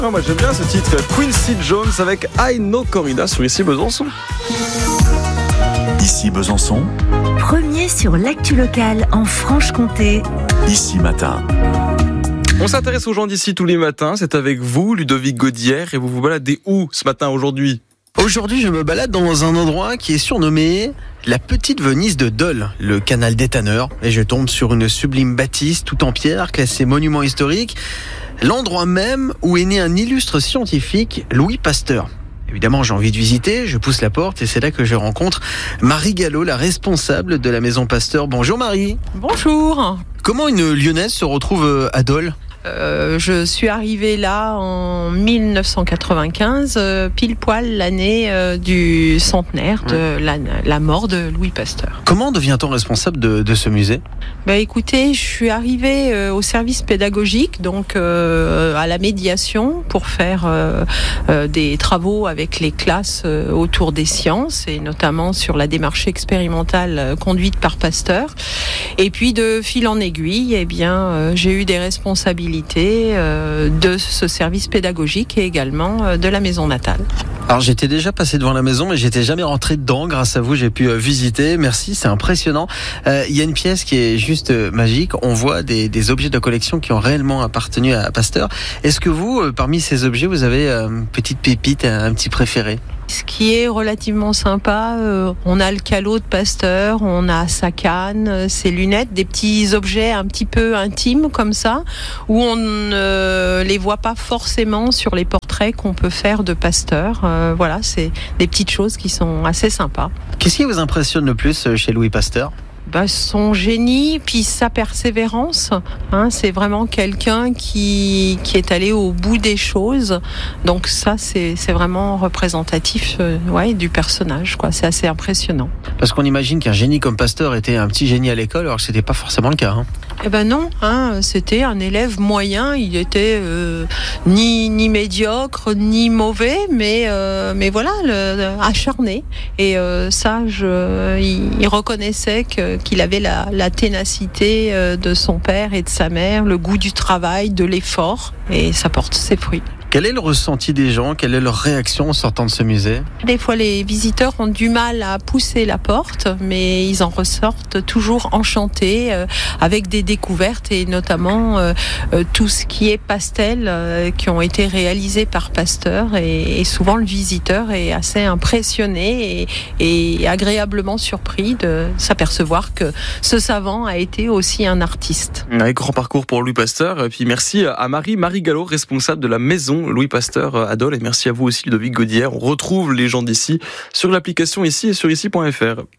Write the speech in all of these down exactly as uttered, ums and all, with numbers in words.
Ah, moi j'aime bien ce titre, Quincy Jones avec I Know Corrida sur Ici Besançon. Ici Besançon. Premier sur l'actu locale en Franche-Comté. Ici Matin. On s'intéresse aux gens d'ici tous les matins, c'est avec vous, Ludovic Gaudière, et vous vous baladez où ce matin, aujourd'hui ? Aujourd'hui, je me balade dans un endroit qui est surnommé la Petite Venise de Dole, le canal des tanneurs, et je tombe sur une sublime bâtisse tout en pierre, classée monument historique, l'endroit même où est né un illustre scientifique, Louis Pasteur. Évidemment, j'ai envie de visiter, je pousse la porte et c'est là que je rencontre Marie Gallo, la responsable de la maison Pasteur. Bonjour Marie. Bonjour. Comment une Lyonnaise se retrouve à Dole ? Euh, je suis arrivée là en mille neuf cent quatre-vingt-quinze, euh, pile poil l'année euh, du centenaire de la, la mort de Louis Pasteur. Comment devient-on responsable de, de ce musée ? Bah écoutez, je suis arrivée euh, au service pédagogique, donc euh, à la médiation pour faire euh, euh, des travaux avec les classes euh, autour des sciences et notamment sur la démarche expérimentale euh, conduite par Pasteur. Et puis de fil en aiguille, eh bien euh, j'ai eu des responsabilités de ce service pédagogique et également de la maison natale. Alors j'étais déjà passé devant la maison mais j'étais jamais rentré dedans. Grâce à vous j'ai pu visiter. Merci, c'est impressionnant. Euh, il y a une pièce qui est juste magique. On voit des, des objets de collection qui ont réellement appartenu à Pasteur. Est-ce que vous, parmi ces objets, vous avez une petite pépite, un petit préféré ? Ce qui est relativement sympa, euh, on a le calot de Pasteur, on a sa canne, ses lunettes, des petits objets un petit peu intimes comme ça, où on ne euh, les voit pas forcément sur les portraits qu'on peut faire de Pasteur. Euh, voilà, c'est des petites choses qui sont assez sympas. Qu'est-ce qui vous impressionne le plus chez Louis Pasteur ? Bah, son génie, puis sa persévérance. Hein, c'est vraiment quelqu'un qui, qui est allé au bout des choses. Donc ça, c'est, c'est vraiment représentatif euh, ouais, du personnage, quoi. C'est assez impressionnant. Parce qu'on imagine qu'un génie comme Pasteur était un petit génie à l'école, alors que c'était pas forcément le cas. Hein. Eh ben non, hein, c'était un élève moyen. Il était euh, ni, ni médiocre, ni mauvais, mais, euh, mais voilà, le, acharné. Et euh, ça, je, il, il reconnaissait que qu'il avait la, la ténacité de son père et de sa mère, le goût du travail, de l'effort, et ça porte ses fruits. Quel est le ressenti des gens ? Quelle est leur réaction en sortant de ce musée ? Des fois, les visiteurs ont du mal à pousser la porte, mais ils en ressortent toujours enchantés, euh, avec des découvertes et notamment euh, euh, tout ce qui est pastel euh, qui ont été réalisés par Pasteur. Et, et souvent, le visiteur est assez impressionné et, et agréablement surpris de s'apercevoir que ce savant a été aussi un artiste. Un grand parcours pour Louis Pasteur. Et puis merci à Marie, Marie Gallo, responsable de la maison Louis Pasteur à Dole, et merci à vous aussi Ludovic Gaudière. On retrouve les gens d'ici sur l'application ici et sur ici point f r.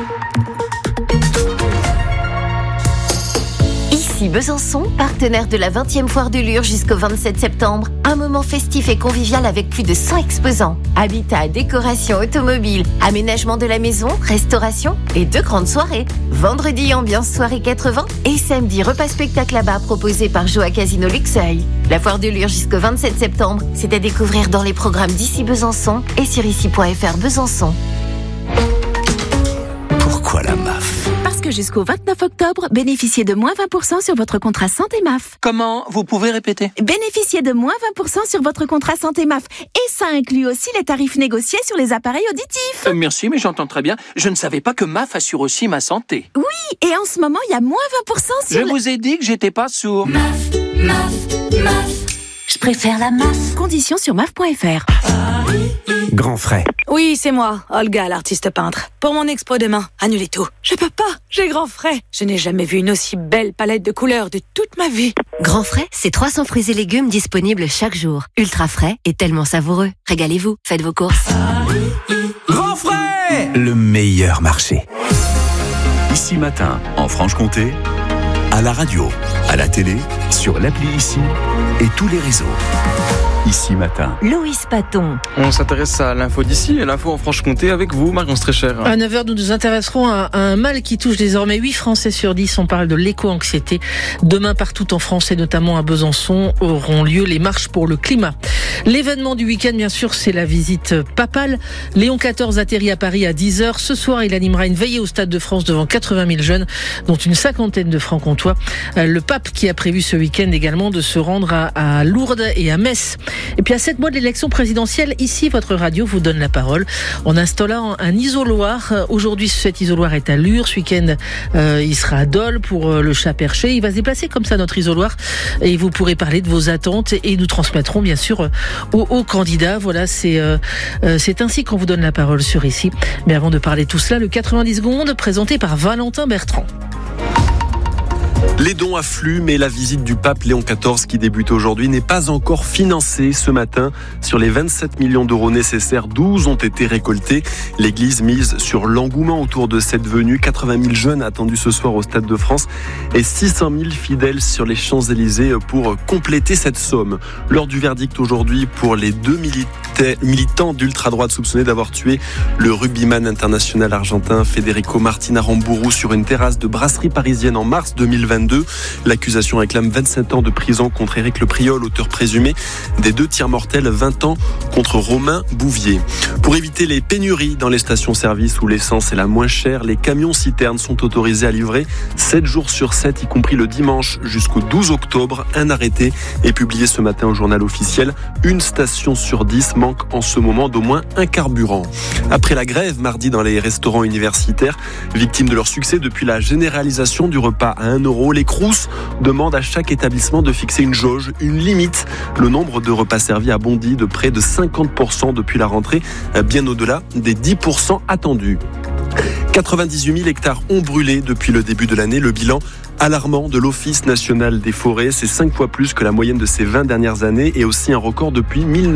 Ici Besançon, partenaire de la vingtième foire de Lure jusqu'au vingt-sept septembre. Un moment festif et convivial avec plus de cent exposants. Habitat, décoration automobile, aménagement de la maison, restauration et deux grandes soirées. Vendredi, ambiance soirée quatre-vingts et samedi, repas spectacle là-bas proposé par Joa Casino Luxeuil. La foire de Lure jusqu'au vingt-sept septembre, c'est à découvrir dans les programmes d'Ici Besançon et sur ici point f r Besançon. Pourquoi la M A F ? Parce que jusqu'au vingt-neuf octobre, bénéficiez de moins vingt pour cent sur votre contrat santé M A F. Comment ? Vous pouvez répéter ? Bénéficiez de moins vingt pour cent sur votre contrat santé M A F. Et ça inclut aussi les tarifs négociés sur les appareils auditifs. Euh, merci, mais j'entends très bien. Je ne savais pas que M A F assure aussi ma santé. Oui, et en ce moment, il y a moins vingt pour cent sur... Je le... vous ai dit que j'étais pas sourd. M A F, M A F, M A F. Je préfère la M A F. Conditions sur M A F point f r. Grand frais. Oui, c'est moi, Olga, l'artiste peintre. Pour mon expo demain, annulez tout. Je peux pas, j'ai grand frais. Je n'ai jamais vu une aussi belle palette de couleurs de toute ma vie. Grand frais, c'est trois cents fruits et légumes disponibles chaque jour. Ultra frais et tellement savoureux. Régalez-vous, faites vos courses. Grand frais, le meilleur marché. Ici Matin, en Franche-Comté, à la radio, à la télé, sur l'appli Ici et tous les réseaux. Ici Matin. Loïs Paton. On s'intéresse à l'info d'ici et l'info en Franche-Comté avec vous, Marion Strécher. À neuf heures, nous nous intéresserons à un mal qui touche désormais huit Français sur dix. On parle de l'éco-anxiété. Demain, partout en France et notamment à Besançon, auront lieu les marches pour le climat. L'événement du week-end, bien sûr, c'est la visite papale. Léon quatorze atterrit à Paris à dix heures. Ce soir, il animera une veillée au Stade de France devant quatre-vingt mille jeunes, dont une cinquantaine de francs-comtois. Le pape qui a prévu ce week-end également de se rendre à, à Lourdes et à Metz. Et puis à sept mois de l'élection présidentielle, ici, votre radio vous donne la parole en installant un isoloir. Aujourd'hui, cet isoloir est à Lure. Ce week-end, euh, il sera à Dole pour euh, le chat perché. Il va se déplacer comme ça, notre isoloir, et vous pourrez parler de vos attentes et nous transmettrons bien sûr euh, aux, aux candidats. Voilà, c'est euh, euh, c'est ainsi qu'on vous donne la parole sur ici. Mais avant de parler de tout cela, le quatre-vingt-dix secondes présenté par Valentin Bertrand. Les dons affluent, mais la visite du pape Léon quatorze qui débute aujourd'hui n'est pas encore financée ce matin. Sur les vingt-sept millions d'euros nécessaires, douze ont été récoltés. L'Église mise sur l'engouement autour de cette venue. quatre-vingt mille jeunes attendus ce soir au Stade de France et six cent mille fidèles sur les Champs-Élysées pour compléter cette somme. Lors du verdict aujourd'hui pour les deux milita- militants d'ultra-droite soupçonnés d'avoir tué le rugbyman international argentin Federico Martin Aramburu sur une terrasse de brasserie parisienne en mars deux mille vingt-deux. L'accusation réclame vingt-sept ans de prison contre Éric Le Priol, auteur présumé des deux tirs mortels, vingt ans contre Romain Bouvier. Pour éviter les pénuries dans les stations-service où l'essence est la moins chère, les camions-citernes sont autorisés à livrer sept jours sur sept, y compris le dimanche jusqu'au douze octobre. Un arrêté est publié ce matin au journal officiel. Une station sur dix manque en ce moment d'au moins un carburant. Après la grève mardi dans les restaurants universitaires, victimes de leur succès depuis la généralisation du repas à un euro, les Crous demandent à chaque établissement de fixer une jauge, une limite. Le nombre de repas servis a bondi de près de cinquante pour cent depuis la rentrée, bien au-delà des dix pour cent attendus. quatre-vingt-dix-huit mille hectares ont brûlé depuis le début de l'année. Le bilan alarmant de l'Office national des forêts, c'est cinq fois plus que la moyenne de ces vingt dernières années et aussi un record depuis mille neuf cent